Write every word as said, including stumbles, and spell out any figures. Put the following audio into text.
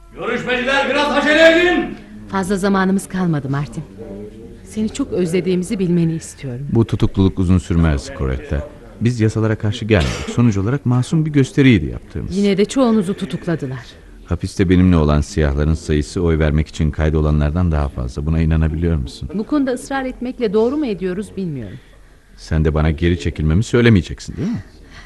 Görüşmeciler biraz acele edin. Fazla zamanımız kalmadı Martin. Seni çok özlediğimizi bilmeni istiyorum. Bu tutukluluk uzun sürmez Coretta. Biz yasalara karşı gelmedik. Sonuç olarak masum bir gösteriydi yaptığımız. Yine de çoğunuzu tutukladılar. Hapiste benimle olan siyahların sayısı oy vermek için kaydolanlardan daha fazla. Buna inanabiliyor musun? Bu konuda ısrar etmekle doğru mu ediyoruz bilmiyorum. Sen de bana geri çekilmemi söylemeyeceksin değil mi?